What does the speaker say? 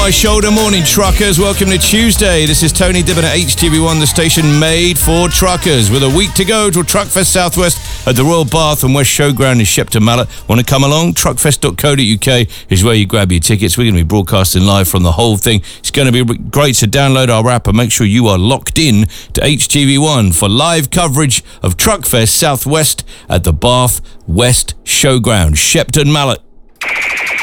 my shoulder, morning truckers. Welcome to Tuesday. This is Tony Dibbon at HTV1, the station made for truckers. With a week to go till Truckfest Southwest at the Royal Bath and West Showground in Shepton Mallet. Want to come along? Truckfest.co.uk is where you grab your tickets. We're going to be broadcasting live from the whole thing. It's going to be great, so download our app and make sure you are locked in to HTV1 for live coverage of Truckfest Southwest at the Bath West Showground, Shepton Mallet.